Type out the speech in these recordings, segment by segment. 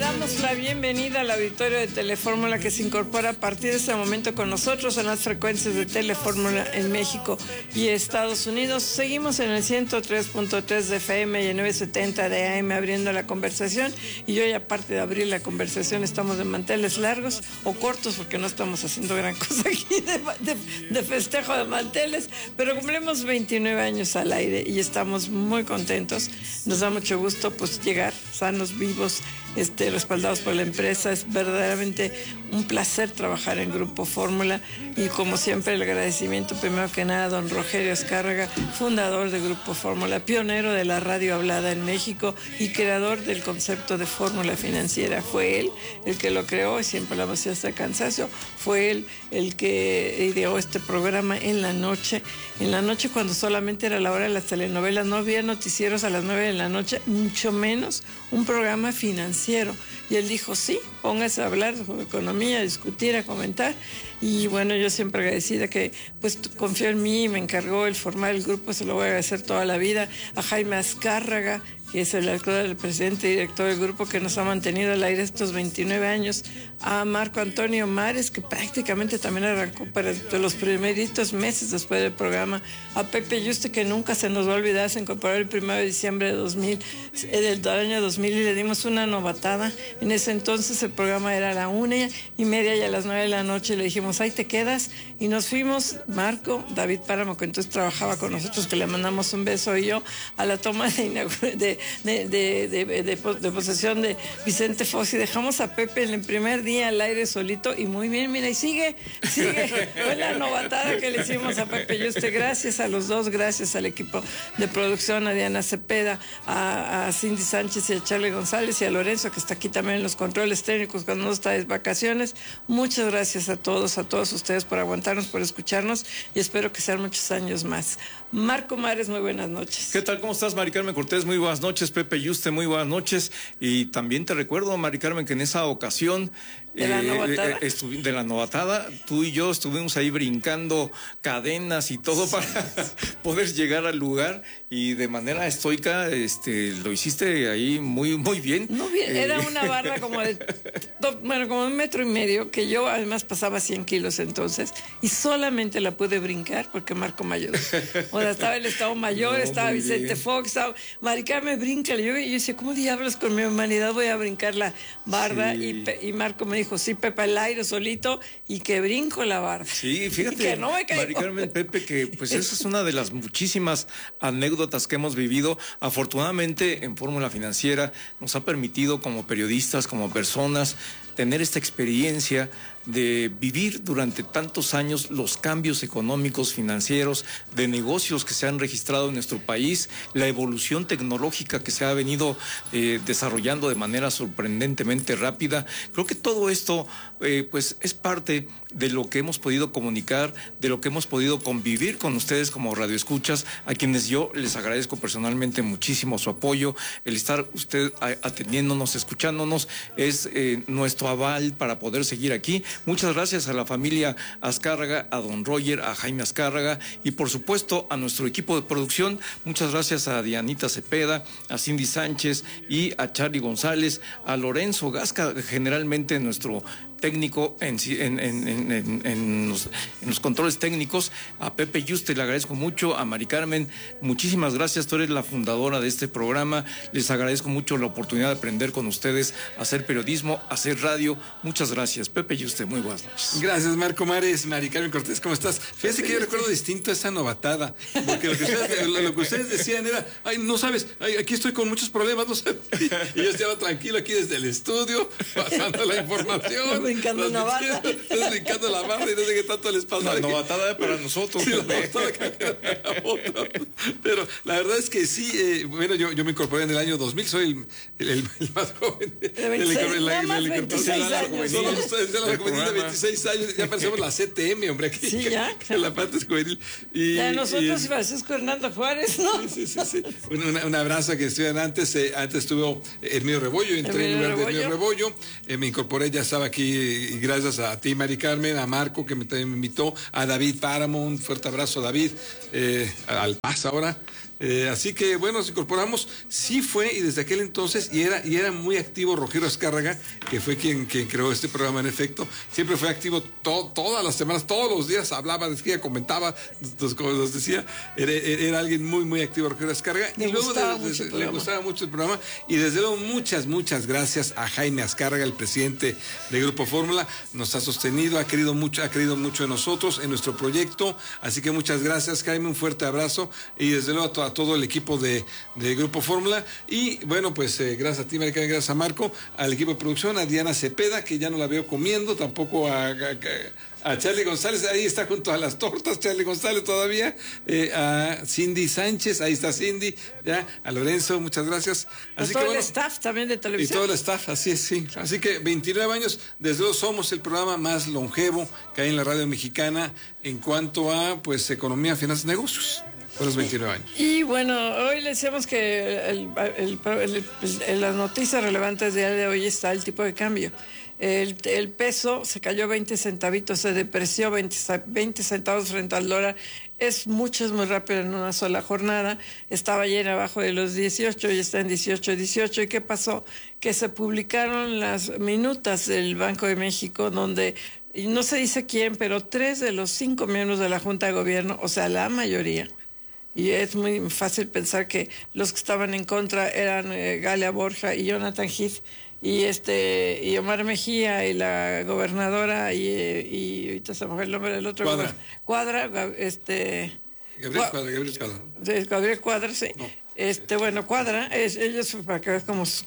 damos la bienvenida al auditorio de Telefórmula que se incorpora a partir de este momento con nosotros en las frecuencias de Telefórmula en México y Estados Unidos. Seguimos en el 103.3 de FM y el 970 de AM abriendo la conversación, y hoy, aparte de abrir la conversación, estamos de manteles largos o cortos porque no estamos haciendo gran cosa aquí de festejo de manteles, pero cumplimos 29 años al aire y estamos muy contentos. Nos da mucho gusto pues llegar sanos, vivos, respaldados por la empresa. Es verdaderamente un placer trabajar en Grupo Fórmula, y como siempre el agradecimiento primero que nada a don Rogelio Azcárraga, fundador de Grupo Fórmula, pionero de la radio hablada en México y creador del concepto de fórmula financiera. Fue él el que lo creó, y siempre lo hemos sido hasta el cansancio. Fue él el que ideó este programa en la noche cuando solamente era la hora de las telenovelas, no había noticieros a las 9 de la noche, mucho menos un programa financiero. Y él dijo, sí, póngase a hablar de economía, a discutir, a comentar. Y bueno, yo siempre agradecida que pues confió en mí y me encargó el formar el grupo. Se lo voy a agradecer toda la vida. A Jaime Azcárraga, que es el actual presidente y director del grupo, que nos ha mantenido al aire estos 29 años, a Marco Antonio Mares, que prácticamente también arrancó para los primeritos meses después del programa, a Pepe Yuste, que nunca se nos va a olvidar, se incorporó el 1 de diciembre del año 2000 y le dimos una novatada. En ese entonces el programa era a la 1:30 y a las 9 de la noche le dijimos, ahí te quedas, y nos fuimos, Marco, David Páramo, que entonces trabajaba con nosotros, que le mandamos un beso, y yo, a la toma de posesión de Vicente Fox, y dejamos a Pepe en el primer día al aire solito, y muy bien, mira, y sigue, fue la novatada que le hicimos a Pepe Yuste. Gracias a los dos, gracias al equipo de producción, a Diana Cepeda, a Cindy Sánchez y a Charlie González, y a Lorenzo, que está aquí también en los controles técnicos cuando no está de vacaciones. Muchas gracias a todos ustedes por aguantarnos, por escucharnos, y espero que sean muchos años más. Marco Mares, muy buenas noches. ¿Qué tal? ¿Cómo estás, Mari Carmen Cortés? Muy buenas noches. Pepe Yuste, muy buenas noches. Y también te recuerdo, Mari Carmen, que en esa ocasión de la novatada, tú y yo estuvimos ahí brincando cadenas y todo para poder llegar al lugar, y de manera estoica lo hiciste ahí muy, muy bien. No bien, era una barra como de 1,5 metros, que yo además pasaba 100 kilos entonces, y solamente la pude brincar porque Marco me ayudó. O sea, estaba el Estado Mayor, estaba Vicente Fox, estaba Mari Carmen, bríncale. Yo decía, ¿cómo diablos con mi humanidad voy a brincar la barra? Sí. Y Marco me dijo, sí, Pepe, al aire solito, y que brinco la barra. Sí, fíjate, que no me caigo. Mari Carmen, Pepe, que pues esa es una de las muchísimas anécdotas que hemos vivido. Afortunadamente, en Fórmula Financiera nos ha permitido, como periodistas, como personas, tener esta experiencia de vivir durante tantos años los cambios económicos, financieros, de negocios que se han registrado en nuestro país, la evolución tecnológica que se ha venido desarrollando de manera sorprendentemente rápida. Creo que todo esto pues es parte de lo que hemos podido comunicar, de lo que hemos podido convivir con ustedes como radioescuchas, a quienes yo les agradezco personalmente muchísimo su apoyo. El estar usted atendiéndonos, escuchándonos, es nuestro aval para poder seguir aquí. Muchas gracias a la familia Azcárraga, a don Roger, a Jaime Azcárraga, y por supuesto a nuestro equipo de producción. Muchas gracias a Dianita Cepeda, a Cindy Sánchez y a Charlie González, a Lorenzo Gasca, generalmente nuestro técnico en los controles técnicos, a Pepe Yuste le agradezco mucho, a Mari Carmen, muchísimas gracias, tú eres la fundadora de este programa, les agradezco mucho la oportunidad de aprender con ustedes, a hacer periodismo, a hacer radio. Muchas gracias, Pepe Yuste, muy buenas noches. Gracias, Marco Mares. Mari Carmen Cortés, ¿cómo estás? Fíjate que yo recuerdo distinto esa novatada, porque lo que ustedes decían era, ay, no sabes, ay, aquí estoy con muchos problemas, no sé. Y yo estaba tranquilo aquí desde el estudio, pasando la información, brincando una barra. Brincando la barra, y no sé qué tanto les pasa. La novatada para nosotros. Sí, pero la verdad es que sí, bueno, yo me incorporé en el año 2000, soy el más joven. De 26 años. Solo ustedes de la juvenil de 26 años, ya parecemos la CTM, hombre, aquí. Sí, ya. En la parte juvenil. Ya nosotros y Francisco Hernando Juárez, ¿no? Sí. Un abrazo a que estuvieran antes. Antes estuvo Hermío Rebollo, entré en lugar de Hermío Rebollo. Me incorporé, ya estaba aquí y gracias a ti, Mari Carmen, a Marco, que también me invitó, a David Páramo, un fuerte abrazo, David, al Paz ahora. Así que bueno, nos incorporamos, sí fue, y desde aquel entonces, y era muy activo Rogelio Azcárraga, que fue quien creó este programa en efecto, siempre fue activo todas las semanas, todos los días hablaba, decía, comentaba, nos decía, era alguien muy, muy activo Rogelio Azcárraga, y luego le gustaba mucho el programa, y desde luego muchas gracias a Jaime Azcárraga, el presidente de Grupo Fórmula, nos ha sostenido, ha creído mucho en nosotros, en nuestro proyecto, así que muchas gracias, Jaime, un fuerte abrazo, y desde luego a todo el equipo de Grupo Fórmula, y bueno, pues gracias a ti, Maricarmen, gracias a Marco, al equipo de producción, a Diana Cepeda, que ya no la veo comiendo, tampoco a Charlie González, ahí está junto a las tortas, Charlie González todavía, a Cindy Sánchez, ahí está Cindy, ya, a Lorenzo, muchas gracias. Así todo que, el staff también de televisión. Y todo el staff, así es, sí. Así que 29 años, desde luego somos el programa más longevo que hay en la radio mexicana en cuanto a, pues, economía, finanzas, negocios. Por los 29 años. Y bueno, hoy le decíamos que las noticias relevantes del día de hoy está el tipo de cambio. El peso se cayó 20 centavitos, se depreció 20 centavos frente al dólar. Es muy rápido en una sola jornada. Estaba ayer abajo de los 18 y está en 18. ¿Y qué pasó? Que se publicaron las minutas del Banco de México donde, y no se dice quién, pero 3 de los 5 miembros de la Junta de Gobierno, o sea, la mayoría, y es muy fácil pensar que los que estaban en contra eran Galia Borja y Jonathan Heath y Omar Mejía y la gobernadora y ahorita se me fue el nombre del otro Cuadra. Gabriel Cuadra, sí. No. Bueno, Cuadra, ellos, para que veas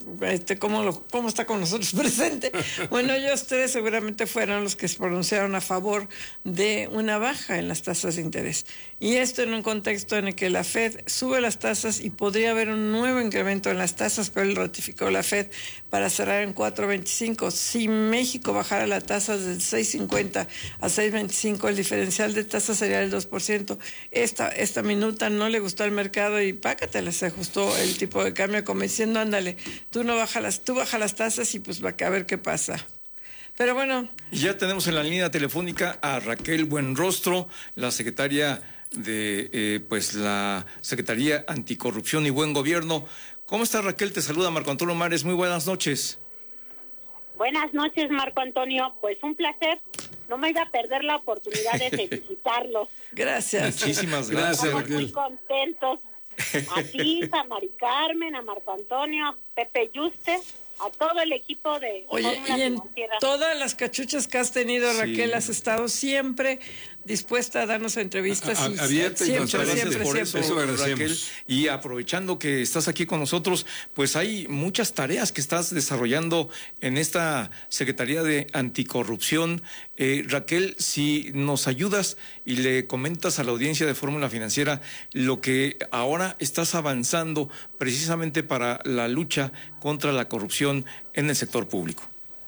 cómo está con nosotros presente. Bueno, ellos tres seguramente fueron los que se pronunciaron a favor de una baja en las tasas de interés. Y esto en un contexto en el que la Fed sube las tasas y podría haber un nuevo incremento en las tasas que hoy ratificó la Fed para cerrar en 4.25. Si México bajara la tasa del 6.50 a 6.25, el diferencial de tasa sería el 2%. Esta minuta no le gustó al mercado y pácatelas. Se ajustó el tipo de cambio como diciendo, ándale, tú baja las tasas y pues va a ver qué pasa. Pero bueno. Ya tenemos en la línea telefónica a Raquel Buenrostro, la secretaria de la Secretaría Anticorrupción y Buen Gobierno. ¿Cómo estás, Raquel? Te saluda Marco Antonio Mares. Muy buenas noches. Buenas noches, Marco Antonio. Pues un placer. No me iba a perder la oportunidad de felicitarlos. Gracias. Muchísimas gracias, Raquel. Muy contentos. A ti, a Mari Carmen, a Marco Antonio, Pepe Yuste, a todo el equipo de Fórmula Financiera. Todas las cachuchas que has tenido, Raquel, has estado siempre dispuesta a darnos entrevistas abierta y transparente. Por eso Raquel, y aprovechando que estás aquí con nosotros, pues hay muchas tareas que estás desarrollando en esta Secretaría de Anticorrupción. Raquel, si nos ayudas y le comentas a la audiencia de Fórmula Financiera lo que ahora estás avanzando precisamente para la lucha contra la corrupción en el sector público.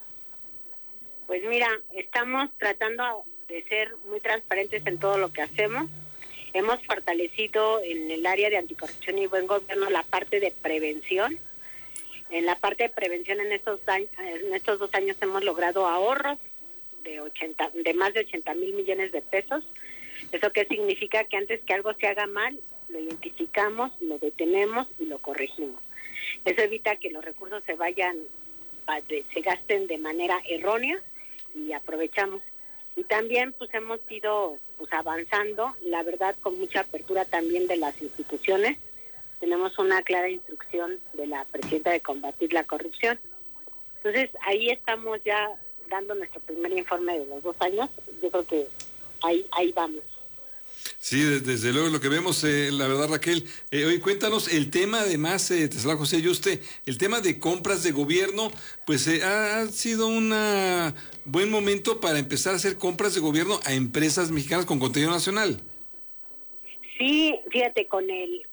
Pues mira, estamos tratando de ser muy transparentes en todo lo que hacemos. Hemos fortalecido en el área de anticorrupción y buen gobierno la parte de prevención. En la parte de prevención en estos 2 años hemos logrado ahorros de más de 80,000 millones de pesos. ¿Eso qué significa? Que antes que algo se haga mal, lo identificamos, lo detenemos y lo corregimos. Eso evita que los recursos se gasten de manera errónea y aprovechamos. Y también pues hemos ido avanzando, la verdad, con mucha apertura también de las instituciones. Tenemos una clara instrucción de la presidenta de combatir la corrupción. Entonces ahí estamos ya dando nuestro primer informe de los 2 años. Yo creo que ahí vamos. Sí, desde luego lo que vemos, la verdad, Raquel. Hoy cuéntanos el tema, además, te saluda José Yuste, el tema de compras de gobierno, pues ha sido un buen momento para empezar a hacer compras de gobierno a empresas mexicanas con contenido nacional. Sí, fíjate, con el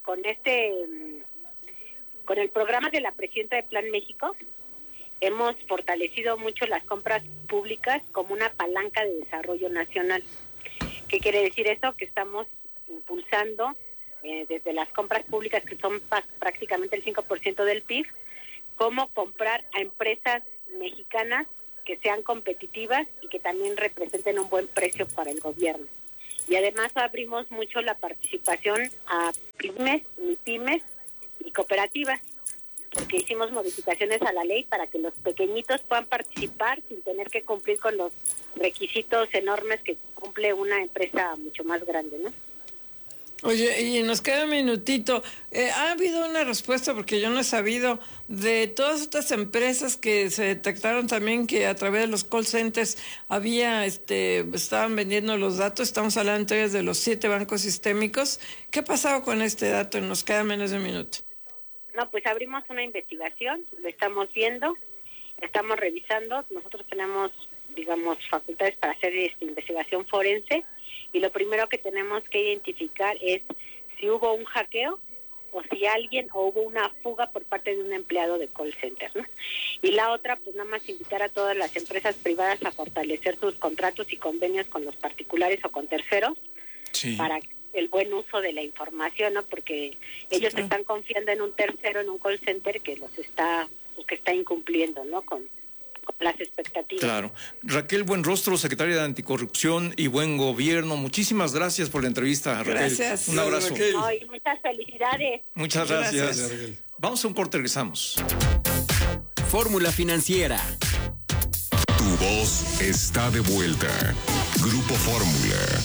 programa de la presidenta de Plan México, hemos fortalecido mucho las compras públicas como una palanca de desarrollo nacional. ¿Qué quiere decir eso? Que estamos impulsando desde las compras públicas, que son prácticamente el 5% del PIB, cómo comprar a empresas mexicanas que sean competitivas y que también representen un buen precio para el gobierno. Y además abrimos mucho la participación a pymes, MIPYMES y cooperativas, porque hicimos modificaciones a la ley para que los pequeñitos puedan participar sin tener que cumplir con los requisitos enormes que cumple una empresa mucho más grande, ¿no? Oye, y nos queda un minutito. ¿Ha habido una respuesta, porque yo no he sabido, de todas estas empresas que se detectaron también que a través de los call centers estaban vendiendo los datos? Estamos hablando entonces de los 7 bancos sistémicos. ¿Qué ha pasado con este dato? Nos queda menos de un minuto. No, pues abrimos una investigación, lo estamos viendo, estamos revisando. Nosotros tenemos, digamos, facultades para hacer investigación forense. Y lo primero que tenemos que identificar es si hubo un hackeo o si hubo una fuga por parte de un empleado de call center, ¿no? Y la otra, pues nada más invitar a todas las empresas privadas a fortalecer sus contratos y convenios con los particulares o con terceros, sí, para el buen uso de la información, ¿no? Porque ellos están confiando en un tercero, en un call center que que está incumpliendo, ¿no? Con las expectativas. Claro. Raquel Buenrostro, secretaria de Anticorrupción y Buen Gobierno, muchísimas gracias por la entrevista, Raquel. Gracias. Un abrazo. Ay, muchas felicidades. Muchas gracias. Vamos a un corte, regresamos. Fórmula Financiera. Tu voz está de vuelta. Grupo Fórmula.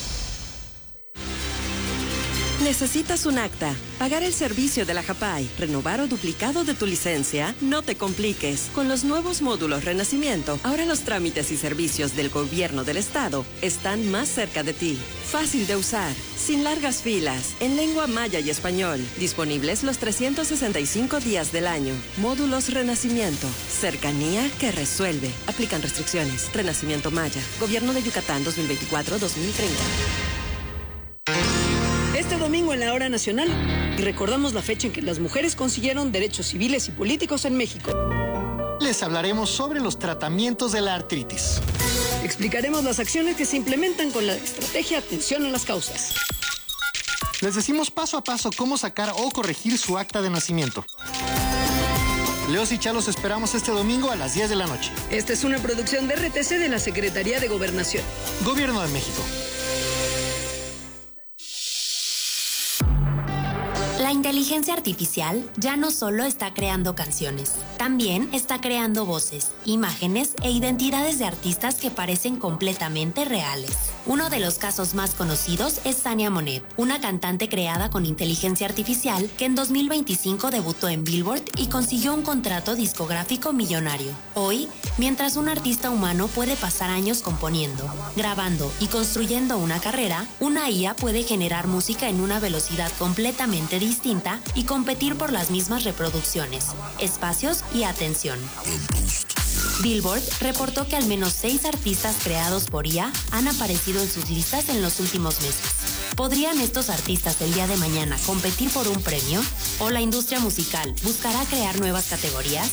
¿Necesitas un acta? ¿Pagar el servicio de la JAPAI? ¿Renovar o duplicado de tu licencia? No te compliques. Con los nuevos módulos Renacimiento, ahora los trámites y servicios del gobierno del estado están más cerca de ti. Fácil de usar, sin largas filas, en lengua maya y español. Disponibles los 365 días del año. Módulos Renacimiento. Cercanía que resuelve. Aplican restricciones. Renacimiento Maya. Gobierno de Yucatán 2024-2030. Este domingo en la Hora Nacional recordamos la fecha en que las mujeres consiguieron derechos civiles y políticos en México. Les hablaremos sobre los tratamientos de la artritis. Explicaremos las acciones que se implementan con la estrategia Atención a las Causas. Les decimos paso a paso cómo sacar o corregir su acta de nacimiento. Leos y Chalos esperamos este domingo a las 10 de la noche. Esta es una producción de RTC de la Secretaría de Gobernación. Gobierno de México. La inteligencia artificial ya no solo está creando canciones, también está creando voces, imágenes e identidades de artistas que parecen completamente reales. Uno de los casos más conocidos es Tania Monet, una cantante creada con inteligencia artificial que en 2025 debutó en Billboard y consiguió un contrato discográfico millonario. Hoy, mientras un artista humano puede pasar años componiendo, grabando y construyendo una carrera, una IA puede generar música en una velocidad completamente distinta y competir por las mismas reproducciones, espacios y atención. Billboard reportó que al menos 6 artistas creados por IA han aparecido en sus listas en los últimos meses. ¿Podrían estos artistas el día de mañana competir por un premio? ¿O la industria musical buscará crear nuevas categorías?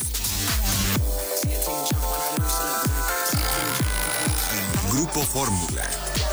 Grupo Fórmula.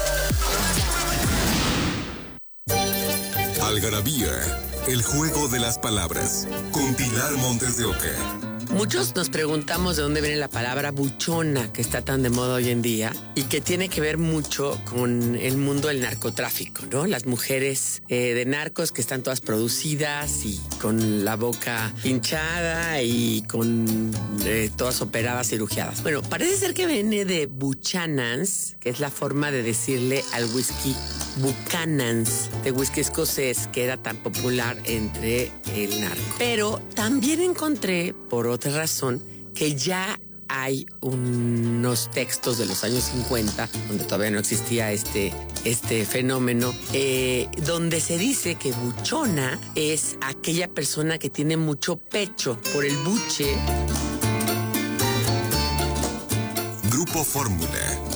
Algarabía, el juego de las palabras. Con Pilar Montes de Oca. Muchos nos preguntamos de dónde viene la palabra buchona, que está tan de moda hoy en día y que tiene que ver mucho con el mundo del narcotráfico, ¿no? Las mujeres de narcos que están todas producidas y con la boca hinchada y con todas operadas, cirugiadas. Bueno, parece ser que viene de Buchanans, que es la forma de decirle al whisky Buchanans, de whisky escocés, que era tan popular entre el narco. Pero también encontré, por otra razón, que ya hay unos textos de los años 50, donde todavía no existía este fenómeno, donde se dice que buchona es aquella persona que tiene mucho pecho por el buche. Grupo Fórmula.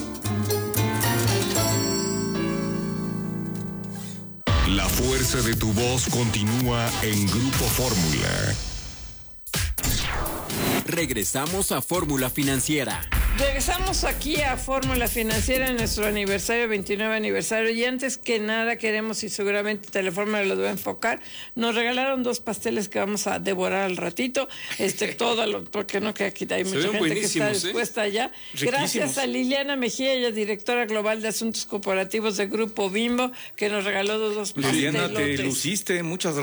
La fuerza de tu voz continúa en Grupo Fórmula. Regresamos a Fórmula Financiera. Regresamos aquí a Fórmula Financiera en nuestro aniversario, 29 aniversario, y antes que nada queremos, y seguramente Telefórmula lo va a enfocar, nos regalaron 2 pasteles que vamos a devorar al ratito, porque no queda aquí, hay mucha gente que está dispuesta ya. Gracias a Liliana Mejía, ella es directora global de Asuntos Corporativos de Grupo Bimbo, que nos regaló 2 pasteles. Liliana, te luciste, muchas gracias.